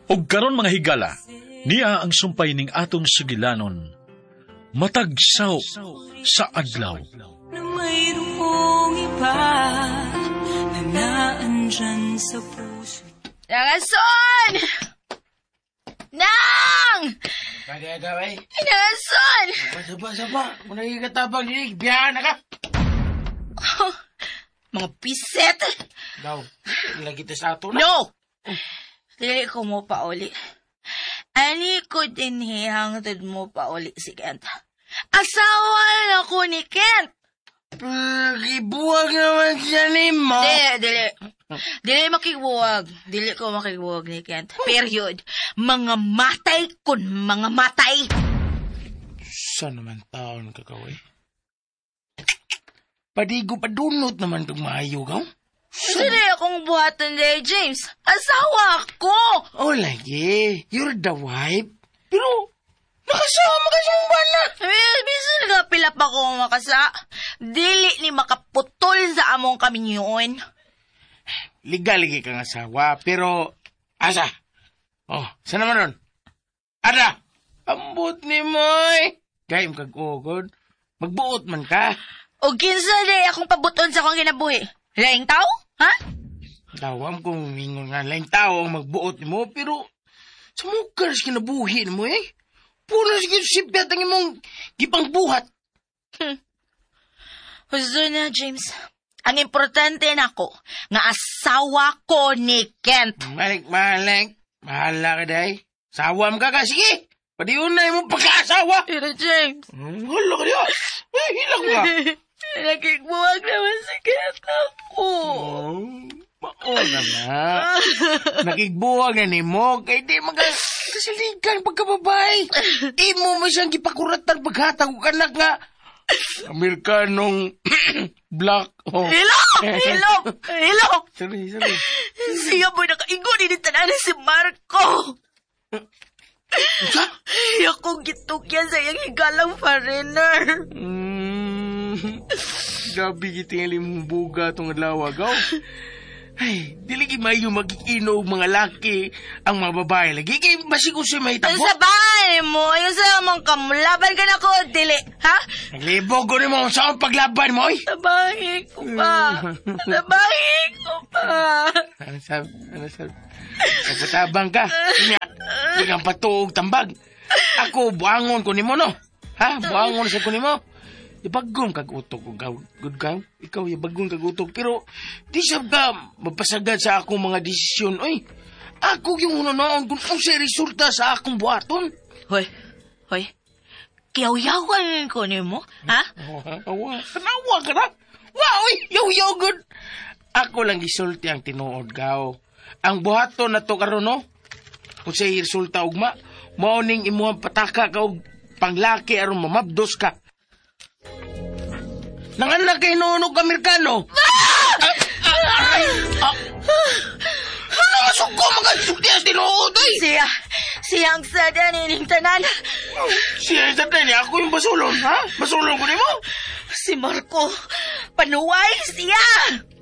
Og karon mga higala, niya ang sumpay ning atong sugilanon, matagsaw sa adlaw. Na mayroong iba na naandyan sa puso. Nangason! Nang! Kagagaway. Nangason! Saba. Kung nagkikatabang nilig, biyahan na ka. Mga piset! Daw, ilagi ito sa ato na. No! Dili ko mo pa uli. Ani ko din hangtod mo pa uli si Kent. Asawa na ko ni Kent! Ibuwag naman siya ni mo. Dili. Dili makigbuwag. Dili ko makigbuwag ni Kent. Period. Mga matay kun mga matay. Saan naman taon kakaway? Padigo padunot naman kag maayo gaw. Dili akong buhatan day, James. Asawa ko! Oh, lagi. You're the wife. Pero, nakasama ka siyang bana. Bisan nga pila pa ko makasa. Dili ni makaputol sa among kami yun. Ligaligi kang asawa, pero, asa? Oh, saan naman ron? Ada! Ambot ni Moy. Gayim kag ugod. Magbuot man ka. O kinsa day akong pabuton sa akong kinabuhi. Laing tao? Ha? Dawam kong mingon nga lang tao ang magbuot ni mo, pero sa mukha na kinabuhi mo eh. Puro na sige sipyat ang imong gipangbuhat. Gusto na, James. Ang importante na ko, nga asawa ko ni Kent. Malik. Mahala ka day. Sawam ka ka, sige. Padiunay mo pagkaasawa. Pero James. Hala ka diya. Hilang ka. Nakikbuwag naman si Kent ako. Mauna na. Nakigbuwag na ni mo, kay di magkasiligan pagkababay. Imo mo siyang gipakuratan paghatag o kanak nga. Amerikanong black. Oh. Hello! Sorry. Siya mo nakaigo din tanan si Marco. Akong gitukyan sa iyang higalang foreigner. Grabe gitingali mong buga itong lawagaw. Ay, diligi mayo mag-iinog mga laki ang mga babae. Lagi kay basi ko siya mahitabo. Sa bahay mo, yung sa mong kamulaban ka na ko, dili, ha? Naglibog ko rin mo sa akong paglaban mo, oy. Sa bahay ko pa. Ano sabi? Nagpatabang ka. Hindi kang patuog tambag. Ako, buangon ko ni mo, no? Ha? Buangon sa ko ni mo. Ibagong kag utok ko, good ka? Ikaw, ibagong kag utok. Pero, di sab ka mapasagad sa akong mga desisyon. Oy, ako yung unanoon kung sa resulta sa akong buhaton. Hoy. Kiyaw-yawan ko ni mo, ha? Tanawa ka na? Wow, yaw-yaw good. Ako lang gisulti ang tinuod gaw. Ang buhaton na to karon no? Kung sa'y resulta ugma, mauning imuhang pataka ka og panglaki aron mamabdos ka. Nanganak kay noonog Amerikano. Nakasok ko mga suktias tinuod ay. Siyang sada nining tanan. Siya sa tayo ako yung basulon, ha? Basulon ko ni mo? Si Marco, panuway siya.